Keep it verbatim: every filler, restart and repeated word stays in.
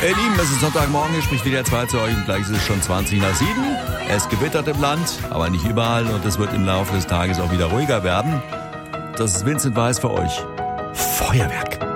Ihr Lieben, es ist Sonntagmorgen, ich spricht wieder zwei zu euch und gleich ist es schon zwanzig nach sieben. Es gewittert im Land, aber nicht überall und es wird im Laufe des Tages auch wieder ruhiger werden. Das ist Vincent Weiss für euch. Feuerwerk.